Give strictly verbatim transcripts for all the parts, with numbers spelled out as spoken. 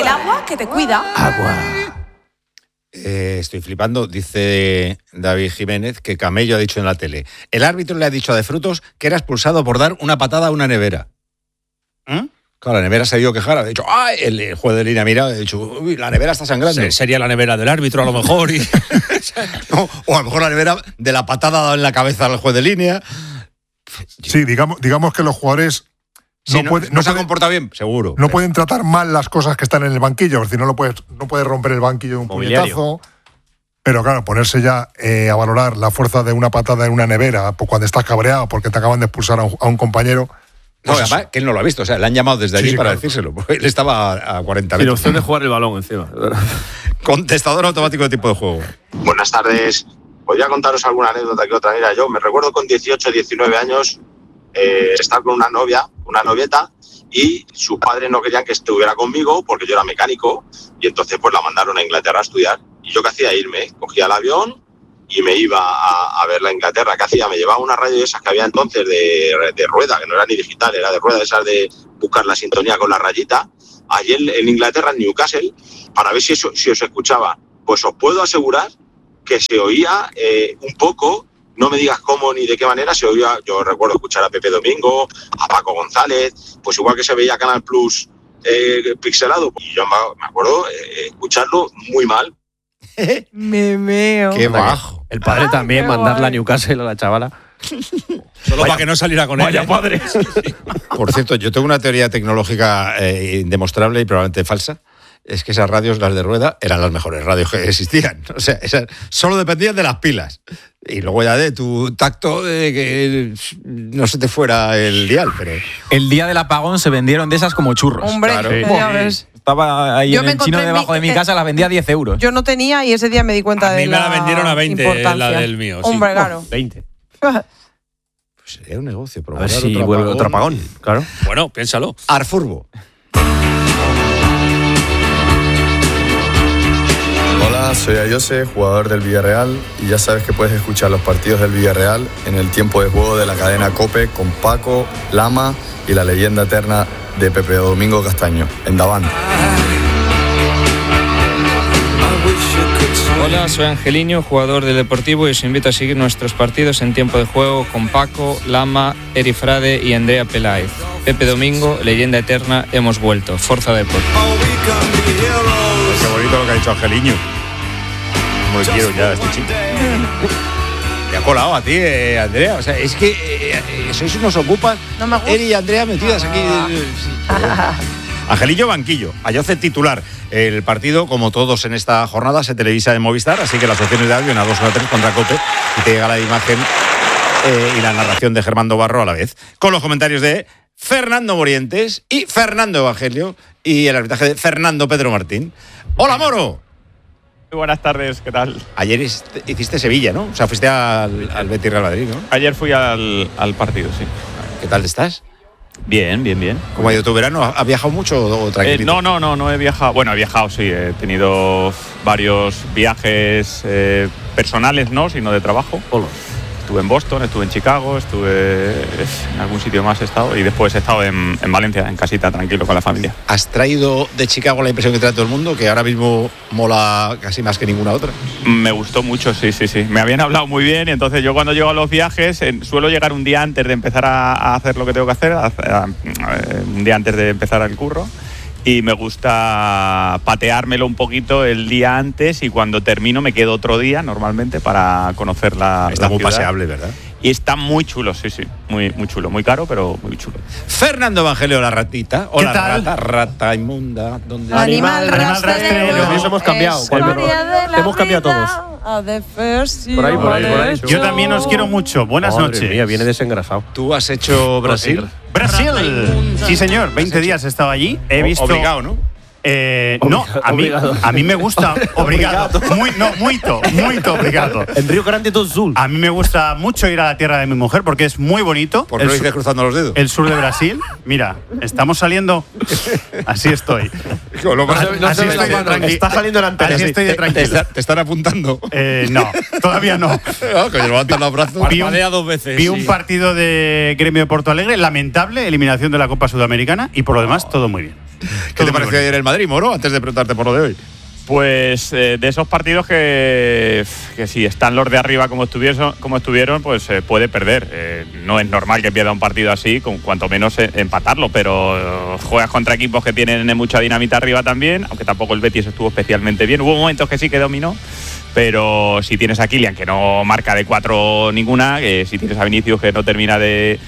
agua que te cuida. Agua. Eh, estoy flipando, dice David Jiménez, que Camello ha dicho en la tele. El árbitro le ha dicho a De Frutos que era expulsado por dar una patada a una nevera. ¿Eh? Claro, la nevera se ha ido a quejar, ha dicho, ¡ay! El, el juez de línea mira, ha dicho, uy, la nevera está sangrando. Sí, sería la nevera del árbitro, a lo mejor. Y... no, o a lo mejor la nevera de la patada dada en la cabeza al juez de línea. Sí, digamos, digamos que los jugadores sí, no, no, puede, no, no se ha pueden, comportado bien, seguro. No pero... pueden tratar mal las cosas que están en el banquillo, es decir, no lo puedes, no puedes romper el banquillo de un Mobiliario. puñetazo. Pero claro, ponerse ya eh, a valorar la fuerza de una patada en una nevera pues, cuando estás cabreado porque te acaban de expulsar a un, a un compañero. No, Pues además, que él no lo ha visto, o sea, le han llamado desde Sí, allí sí, para claro. decírselo, porque él estaba a cuarenta Sin metros. opción de jugar el balón encima. Contestador automático de tipo de juego. Buenas tardes. Voy a contaros alguna anécdota que otra. Mira, yo me recuerdo con dieciocho, diecinueve años eh, estar con una novia, una novieta, y sus padres no querían que estuviera conmigo porque yo era mecánico, y entonces pues la mandaron a Inglaterra a estudiar. Y yo qué hacía, irme, cogía el avión y me iba a, a verla a Inglaterra. ¿Qué hacía? Me llevaba una radio de esas que había entonces de, de rueda, que no era ni digital, era de rueda, de esas de buscar la sintonía con la rayita, allí en, en Inglaterra, en Newcastle, para ver si, eso, si os escuchaba. Pues os puedo asegurar que se oía eh, un poco, no me digas cómo ni de qué manera, se oía, yo recuerdo escuchar a Pepe Domingo, a Paco González, pues igual que se veía Canal Plus eh, pixelado, y yo me acuerdo eh, escucharlo muy mal. Me meo. Qué bajo. El padre Ay, también, qué mandarla guay. a Newcastle a la chavala. Solo Vaya- para que no saliera con vaya ella. padre. Por cierto, yo tengo una teoría tecnológica eh, indemostrable y probablemente falsa. Es que esas radios, las de rueda, eran las mejores radios que existían. O sea, esas solo dependían de las pilas. Y luego ya de tu tacto de que no se te fuera el dial, pero... El día del apagón se vendieron de esas como churros. Hombre, Claro. ya ves. Estaba ahí Yo en me el chino encontré en debajo mi- de mi eh, casa, las vendía a diez euros. Yo no tenía y ese día me di cuenta A de mí me la la vendieron a veinte, importancia. la del mío, sí. Hombre, claro. veinte. Pues sería un negocio. A ver si vuelve otro apagón. Claro. Bueno, piénsalo. Arfurbo. Hola, soy Ayose, jugador del Villarreal, y ya sabes que puedes escuchar los partidos del Villarreal en el tiempo de juego de la cadena COPE con Paco, Lama y la leyenda eterna de Pepe Domingo Castaño, en Daván. Hola, soy Angeliño, jugador del Deportivo, y os invito a seguir nuestros partidos en tiempo de juego con Paco, Lama, Eri Frade y Andrea Peláez. Pepe Domingo, leyenda eterna, hemos vuelto. Forza Deport. Qué bonito lo que ha dicho Angeliño. Como le quiero ya a este chico. Te ha colado a ti, eh, Andrea. O sea, es que eh, eh, sois unos ocupas. No me gusta. Eri y Andrea metidas aquí. eh, sí. Angelillo Banquillo, Ayoce titular. El partido, como todos en esta jornada, se televisa en Movistar, así que las opciones de audio en A dos o A tres contra Cope, y te llega la imagen eh, y la narración de Germán Barro a la vez, con los comentarios de Fernando Morientes y Fernando Evangelio y el arbitraje de Fernando Pedro Martín. ¡Hola, Moro! Muy buenas tardes, ¿qué tal? Ayer hiciste Sevilla, ¿no? O sea, fuiste al, al Betis Real Madrid, ¿no? Ayer fui al, al partido, sí. ¿Qué tal estás? Bien, bien, bien. ¿Cómo ha ido tu verano? ¿Has viajado mucho o Eh, tranquilito? no, no, no, no he viajado. Bueno, he viajado, sí. He tenido varios viajes eh, personales, no, sino de trabajo. Estuve en Boston, estuve en Chicago, estuve en algún sitio más he estado, y después he estado en, en Valencia, en casita, tranquilo, con la familia. ¿Has traído de Chicago la impresión que trae todo el mundo, que ahora mismo mola casi más que ninguna otra? Me gustó mucho, sí, sí, sí. Me habían hablado muy bien, y entonces yo cuando llego a los viajes eh, suelo llegar un día antes de empezar a, a hacer lo que tengo que hacer, a, a, a, un día antes de empezar el curro, y me gusta pateármelo un poquito el día antes, y cuando termino me quedo otro día normalmente para conocer la Está la muy ciudad. paseable, ¿verdad? Y está muy chulo, sí, sí, muy, muy chulo, muy caro, pero muy chulo. Fernando Evangelio, la ratita. Hola, ¿Qué tal? rata, rata inmunda. ¿Dónde? Animal rastrero. Nos hemos cambiado. Es Cuando- historia de la hemos cambiado vida, a de first Por ahí, por ahí, por ahí. you Yo también os quiero mucho. Buenas Madre noches. mía, viene desengrasado. ¿Tú has hecho Brasil? Brasil. Sí, señor. veinte días he estado allí. He visto. Obligado, ¿no? Eh, no, a mí, Obrigado. a mí me gusta. Obrigado. Muy, no, muito, muito obrigado. En Río Grande do Sul. A mí me gusta mucho ir a la tierra de mi mujer porque es muy bonito. ¿Por qué el, lo sur, dices cruzando los dedos? el sur de Brasil. Mira, estamos saliendo. Así estoy. Lo más- No Así se ve la estoy de mano, tranqui- está saliendo la antena, Así sí. estoy de te, te, tranquilo. está- te están apuntando. Eh, no, todavía no. No, que levantan los brazos. Vi un- Parpadea dos veces. Vi sí. un partido de Gremio de Porto Alegre, lamentable, eliminación de la Copa Sudamericana, y por lo demás todo muy bien. ¿Qué te pareció ayer el Madrid, Moro? Antes de preguntarte por lo de hoy. Pues eh, de esos partidos que, que si están los de arriba como estuvieron, como estuvieron pues eh, puede perder. Eh, no es normal que pierda un partido así, con cuanto menos eh, empatarlo, pero eh, juegas contra equipos que tienen mucha dinamita arriba también, aunque tampoco el Betis estuvo especialmente bien. Hubo momentos que sí que dominó, pero si tienes a Kylian que no marca de cuatro ninguna, eh, si tienes a Vinicius que no termina de,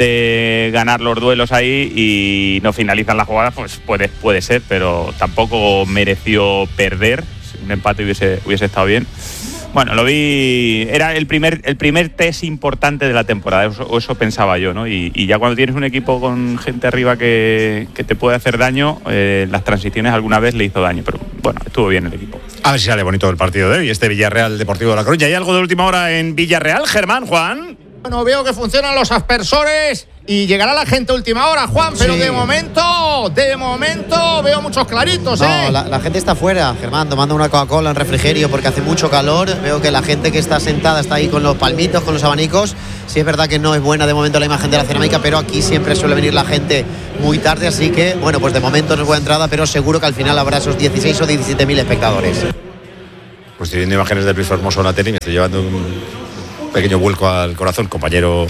de ganar los duelos ahí y no finalizan las jugadas, pues puede, puede ser, pero tampoco mereció perder. Un empate hubiese, hubiese estado bien. Bueno, lo vi, era el primer, el primer test importante de la temporada, eso, eso pensaba yo, ¿no? Y, y ya cuando tienes un equipo con gente arriba que, que te puede hacer daño, eh, las transiciones alguna vez le hizo daño, pero bueno, estuvo bien el equipo. A ver si sale bonito el partido de hoy, este Villarreal Deportivo de La Coruña. ¿Hay algo de última hora en Villarreal, Germán, Juan? Bueno, veo que funcionan los aspersores y llegará la gente a última hora, Juan, pero Sí. de momento, de momento veo muchos claritos, ¿eh? No, la, la gente está fuera, Germán, tomando una Coca-Cola en refrigerio porque hace mucho calor. Veo que la gente que está sentada está ahí con los palmitos, con los abanicos. Sí es verdad que no es buena de momento la imagen de la cerámica, pero aquí siempre suele venir la gente muy tarde, así que, bueno, pues de momento no es buena entrada, pero seguro que al final habrá esos dieciséis o diecisiete mil espectadores. Pues estoy viendo imágenes del Luis Hermoso en la tele y me estoy llevando un pequeño vuelco al corazón, compañero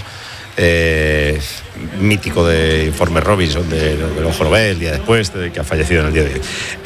eh, mítico de Informe Robinson, de, del Ojo lo ve el día después, de, que ha fallecido en el día de hoy.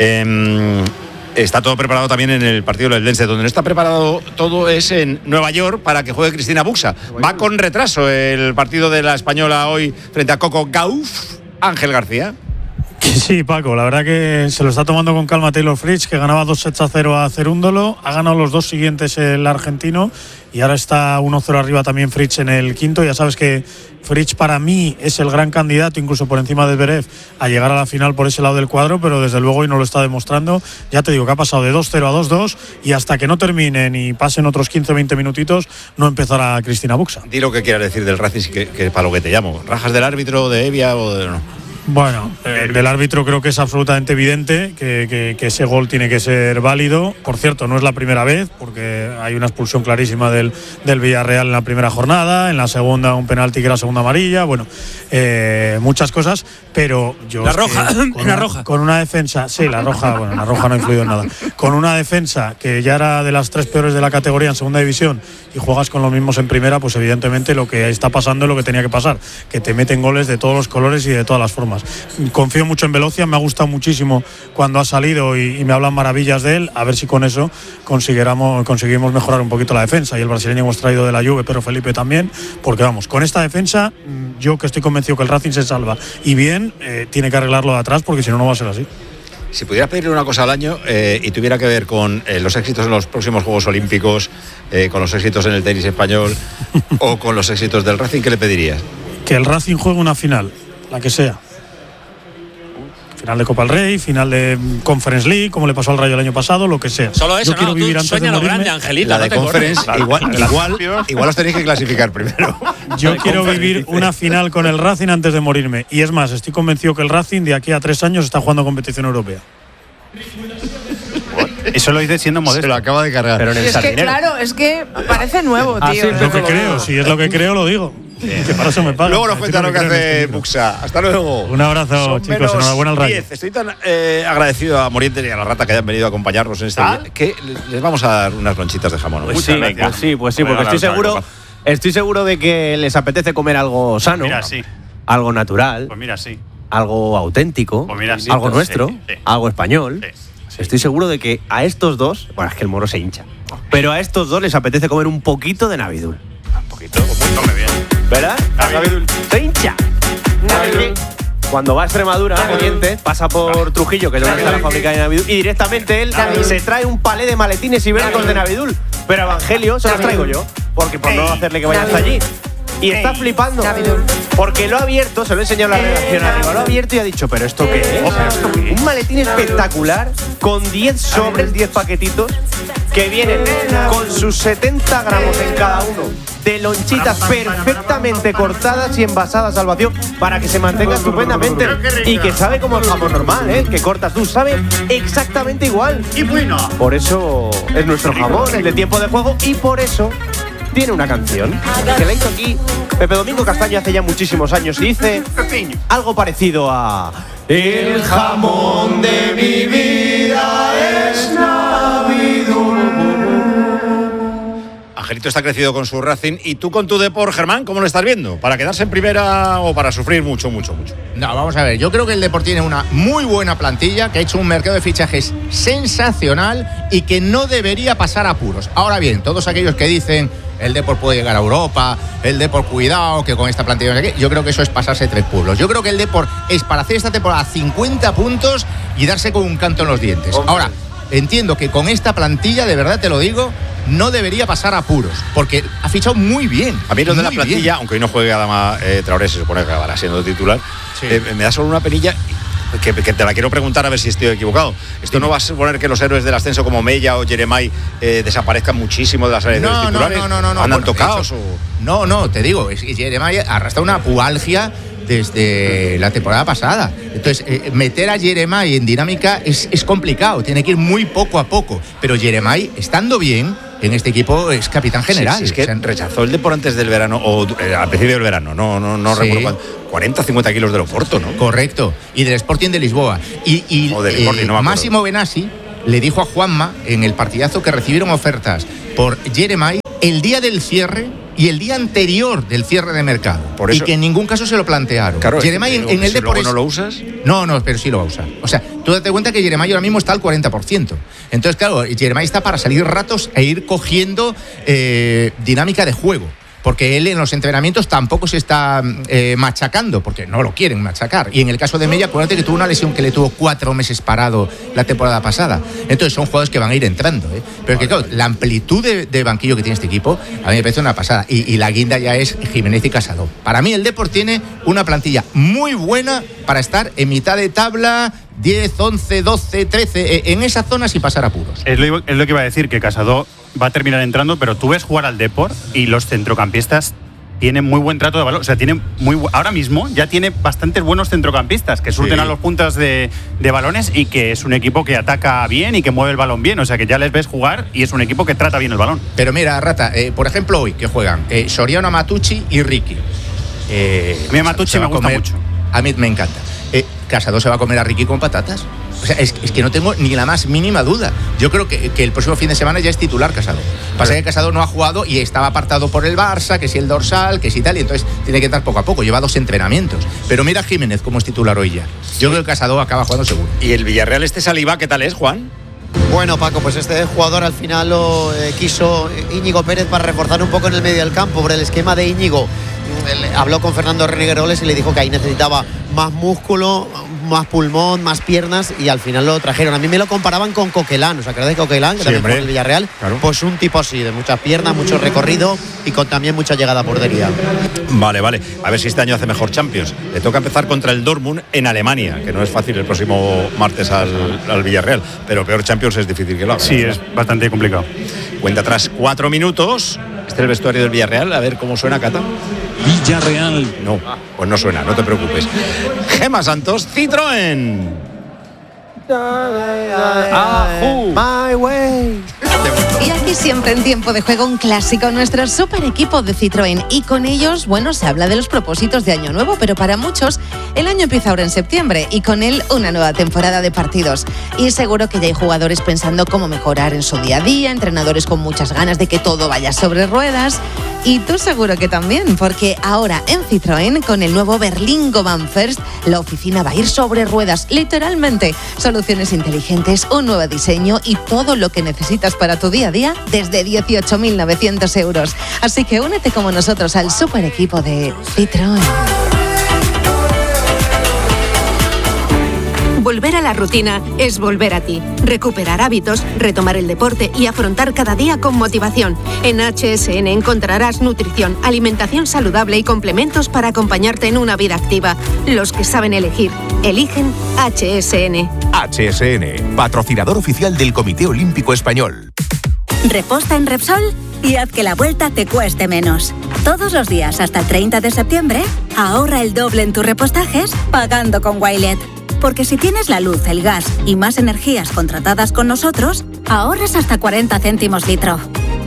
Eh, está todo preparado también en el partido del Lense. Donde no está preparado todo es en Nueva York para que juegue Cristina Buxa. Va con retraso el partido de la Española hoy frente a Coco Gauff. Ángel García. Sí, Paco, la verdad que se lo está tomando con calma Taylor Fritz, que ganaba dos sets a cero a Cerúndolo, ha ganado los dos siguientes el argentino y ahora está uno cero arriba también Fritz en el quinto. Ya sabes que Fritz para mí es el gran candidato, incluso por encima de Zverev, a llegar a la final por ese lado del cuadro, pero desde luego hoy no lo está demostrando. Ya te digo que ha pasado de dos cero a dos dos y hasta que no terminen y pasen otros quince o veinte minutitos no empezará Cristina Buxa. Di lo que quieras decir del Racing, que, que para lo que te llamo. ¿Rajas del árbitro, de Evia o de no? Bueno, eh, del árbitro creo que es absolutamente evidente que, que, que ese gol tiene que ser válido. Por cierto, no es la primera vez, porque hay una expulsión clarísima del, del Villarreal en la primera jornada, en la segunda un penalti que era segunda amarilla, bueno, eh, muchas cosas, pero yo... La es que roja, con la una, roja. Con una defensa, sí, la roja, bueno, la roja no ha influido en nada. Con una defensa que ya era de las tres peores de la categoría en segunda división y juegas con los mismos en primera, pues evidentemente lo que está pasando es lo que tenía que pasar, que te meten goles de todos los colores y de todas las formas. Confío mucho en Velocia, me ha gustado muchísimo cuando ha salido y, y me hablan maravillas de él, a ver si con eso conseguiremos, conseguimos mejorar un poquito la defensa. Y el brasileño hemos traído de la Juve, pero Felipe también, porque vamos, con esta defensa yo que estoy convencido que el Racing se salva y bien, eh, tiene que arreglarlo de atrás porque si no, no va a ser así. Si pudieras pedirle una cosa al año eh, y tuviera que ver con eh, los éxitos en los próximos Juegos Olímpicos, eh, con los éxitos en el tenis español o con los éxitos del Racing, ¿qué le pedirías? Que el Racing juegue una final, la que sea. Final de Copa del Rey, final de Conference League, como le pasó al Rayo el año pasado, lo que sea. Solo eso, yo quiero no, vivir tú antes de sueña lo morirme. grande, Angelito. La no de te Conference, cortes. igual, igual, igual os tenéis que clasificar primero. Yo quiero vivir una final con el Racing antes de morirme. Y es más, estoy convencido que el Racing de aquí a tres años está jugando competición europea. Eso lo dice siendo modesto. Se lo acaba de cargar. Pero en el Es que sardinero. claro, es que parece nuevo, tío. Ah, sí, Es lo que creo, si es lo que creo, lo digo. Que para eso me pagan. Luego nos para cuenta lo decir que creo en hace este libro. Buxa. Hasta luego. Un abrazo, Son chicos. menos Enhorabuena al Rayo. diez. Estoy tan eh, agradecido a Moriente y a la Rata que hayan venido a acompañarnos en este ¿Ah? día que les vamos a dar unas lonchitas de jamón. Pues hoy. sí, venga. pues sí, pues sí, Voy a porque estoy ganar una seguro, copa. estoy seguro de que les apetece comer algo sano, Mira, sí. algo natural, Pues mira, sí. algo auténtico, Pues mira, sí. algo Sí, nuestro, sí. algo español. Sí, sí. Estoy seguro de que a estos dos, bueno, es que el moro se hincha, pero a estos dos les apetece comer un poquito de Navidul. Un poquito, pues come bien. ¿Verdad? Navidul. Se hincha. Navidul. Cuando va a Extremadura, Oriente, pasa por Trujillo, que es donde está la fábrica de Navidul, y directamente él se trae un palé de maletines ibéricos de Navidul. Pero Evangelio se los traigo yo, porque por no hacerle que vaya hasta allí. Y está flipando, porque lo ha abierto, se lo he enseñado en la redacción arriba, lo ha abierto y ha dicho, ¿pero esto qué es? Un maletín espectacular, con diez sobres, diez paquetitos, que vienen con sus setenta gramos en cada uno, de lonchitas perfectamente cortadas y envasadas al vacío, para que se mantenga estupendamente. Y que sabe como el jamón normal, ¿eh? Que cortas tú, sabe exactamente igual. Y bueno. Por eso es nuestro jamón, el de tiempo de juego, y por eso tiene una canción que la hizo aquí Pepe Domingo Castaño hace ya muchísimos años y dice algo parecido a El jamón de mi vida es Navidul. Angelito está crecido con su Racing. ¿Y tú con tu Depor, Germán, cómo lo estás viendo? ¿Para quedarse en primera o para sufrir mucho, mucho, mucho? No, vamos a ver. Yo creo que el Depor tiene una muy buena plantilla, que ha hecho un mercado de fichajes sensacional y que no debería pasar apuros. Ahora bien, todos aquellos que dicen el Depor puede llegar a Europa, el Depor cuidado, que con esta plantilla no sé qué, yo creo que eso es pasarse tres pueblos. Yo creo que el Depor es para hacer esta temporada cincuenta puntos y darse con un canto en los dientes. Hombre. Ahora, entiendo que con esta plantilla, de verdad te lo digo, no debería pasar apuros, porque ha fichado muy bien. A mí lo de la plantilla, bien. Aunque hoy no juegue Adama eh, Traoré, se supone que acabará siendo titular, sí. eh, me da solo una penilla que, que te la quiero preguntar a ver si estoy equivocado. Esto sí. No va a suponer que los héroes del ascenso como Mella o Jeremai eh, desaparezcan muchísimo de las áreas no, de los titulares. No, no, no, no. ¿Andan bueno, tocados? hecho, O... No, no, te digo, Jeremai arrastra una pualgia desde la temporada pasada. Entonces, eh, meter a Jeremai en dinámica es, es complicado, tiene que ir muy poco a poco. Pero Jeremai, estando bien, en este equipo es capitán general. Sí, sí, es que o sea, rechazó el Depor antes del verano, o eh, al principio del verano, no, no, no sí. recuerdo cuánto, cuarenta, cincuenta kilos del Oporto, ¿no? Correcto, y del Sporting de Lisboa. Y, y o del Sporting, eh, no Máximo Benassi le dijo a Juanma en el partidazo que recibieron ofertas por Jeremai el día del cierre y el día anterior del cierre de mercado. Por eso, y que en ningún caso se lo plantearon. Claro, Jeremai en, en el si Depor no lo usas. No, no, pero sí lo va a usar. O sea, tú date cuenta que Jeremai ahora mismo está al cuarenta por ciento. Entonces, claro, Jeremai está para salir ratos e ir cogiendo eh, dinámica de juego. Porque él en los entrenamientos tampoco se está eh, machacando, porque no lo quieren machacar. Y en el caso de Mella, acuérdate que tuvo una lesión que le tuvo cuatro meses parado la temporada pasada. Entonces son jugadores que van a ir entrando, ¿eh? Pero que claro, la amplitud de, de banquillo que tiene este equipo, a mí me parece una pasada. Y, y la guinda ya es Jiménez y Casado. Para mí el Depor tiene una plantilla muy buena para estar en mitad de tabla, diez, once, doce, trece, en esa zona sin pasar apuros. Es lo, es lo que iba a decir, que Casado va a terminar entrando, pero tú ves jugar al Depor y los centrocampistas tienen muy buen trato de balón. O sea, tienen muy ahora mismo ya tiene bastantes buenos centrocampistas que surten sí. a los puntas de, de balones y que es un equipo que ataca bien y que mueve el balón bien. O sea, que ya les ves jugar y es un equipo que trata bien el balón. Pero mira, Rata, eh, por ejemplo, hoy que juegan eh, Soriano, Matucci y Ricky. Eh, a mí Matucci me gusta comer, mucho. A mí me encanta. Eh, Casado se va a comer a Ricky con patatas. O sea, es, es que no tengo ni la más mínima duda. Yo creo que, que el próximo fin de semana ya es titular Casado. Pasa que Casado no ha jugado y estaba apartado por el Barça, que si el dorsal, que si tal, y entonces tiene que entrar poco a poco. Lleva dos entrenamientos. Pero mira a Jiménez como es titular hoy ya. Yo creo que Casado acaba jugando seguro. ¿Y el Villarreal este Saliba qué tal es, Juan? Bueno, Paco, pues este jugador al final lo eh, quiso Íñigo Pérez para reforzar un poco en el medio del campo por el esquema de Íñigo. Habló con Fernando Renegueroles y le dijo que ahí necesitaba más músculo, más pulmón, más piernas, y al final lo trajeron. A mí me lo comparaban con Coquelán, ¿os acordáis de Coquelán? Que sí, también fue en el Villarreal. Claro. Pues un tipo así, de muchas piernas, mucho recorrido y con también mucha llegada a portería. Vale, vale. A ver si este año hace mejor Champions. Le toca empezar contra el Dortmund en Alemania, que no es fácil el próximo martes al, al Villarreal, pero peor Champions es difícil que lo haga. Sí, es bastante complicado. Cuenta atrás cuatro minutos. Este es el vestuario del Villarreal, a ver cómo suena, Cata. Villarreal. No, pues no suena, no te preocupes. Gema Santos, Citroën. My way. Y aquí siempre en tiempo de juego un clásico, nuestro super equipo de Citroën. Y con ellos, bueno, se habla de los propósitos de Año Nuevo, pero para muchos el año empieza ahora en septiembre y con él una nueva temporada de partidos. Y seguro que ya hay jugadores pensando cómo mejorar en su día a día, entrenadores con muchas ganas de que todo vaya sobre ruedas. Y tú seguro que también, porque ahora en Citroën, con el nuevo Berlingo Van First, la oficina va a ir sobre ruedas, literalmente. Soluciones inteligentes, un nuevo diseño y todo lo que necesitas para tu día a día desde dieciocho mil novecientos euros. Así que únete como nosotros al super equipo de Citroën. Volver a la rutina es volver a ti. Recuperar hábitos, retomar el deporte y afrontar cada día con motivación. En H S N encontrarás nutrición, alimentación saludable y complementos para acompañarte en una vida activa. Los que saben elegir, eligen H S N. H S N, patrocinador oficial del Comité Olímpico Español. Reposta en Repsol y haz que la vuelta te cueste menos. Todos los días hasta el treinta de septiembre, ahorra el doble en tus repostajes pagando con Wilet. Porque si tienes la luz, el gas y más energías contratadas con nosotros, ahorras hasta cuarenta céntimos litro.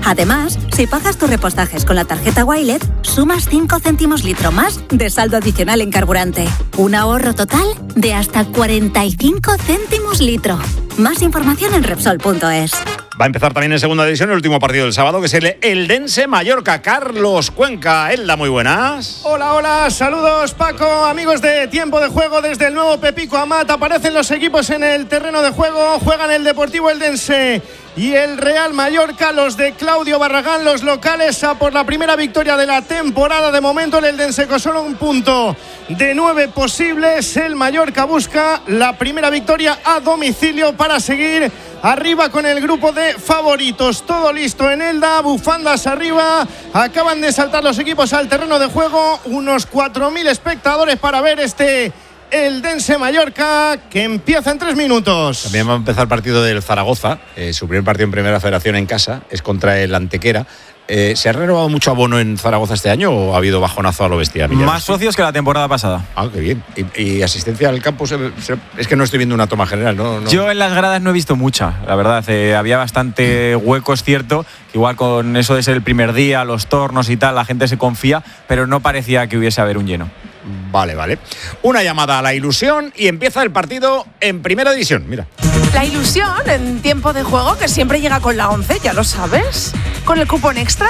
Además, si pagas tus repostajes con la tarjeta Wilet, sumas cinco céntimos litro más de saldo adicional en carburante. Un ahorro total de hasta cuarenta y cinco céntimos litro. Más información en Repsol punto es. Va a empezar también en segunda división el último partido del sábado, que es el Eldense Mallorca. Carlos Cuenca, Elda, muy buenas. Hola, hola, saludos Paco, amigos de Tiempo de Juego desde el nuevo Pepico Amat. Aparecen los equipos en el terreno de juego, juegan el Deportivo Eldense y el Real Mallorca, los de Claudio Barragán, los locales, a por la primera victoria de la temporada. De momento el Eldense con solo un punto de nueve posibles. El Mallorca busca la primera victoria a domicilio para seguir arriba con el grupo de favoritos. Todo listo en Elda, bufandas arriba. Acaban de saltar los equipos al terreno de juego. Unos cuatro mil espectadores para ver este Eldense Mallorca, que empieza en tres minutos. También va a empezar el partido del Zaragoza. Eh, su primer partido en Primera Federación en casa es contra el Antequera. Eh, ¿Se ha renovado mucho abono en Zaragoza este año o ha habido bajonazo a lo bestia? Más socios que la temporada pasada. Ah, qué bien. ¿Y, y asistencia al campo? Se, se, es que no estoy viendo una toma general, ¿no? no. Yo en las gradas no he visto mucha, la verdad. Eh, había bastante hueco, es cierto. Igual con eso de ser el primer día, los tornos y tal, la gente se confía, pero no parecía que hubiese haber un lleno. Vale, vale. Una llamada a la ilusión y empieza el partido en Primera División. Mira. La ilusión en Tiempo de Juego, que siempre llega con la once, ya lo sabes. Con el cupón extra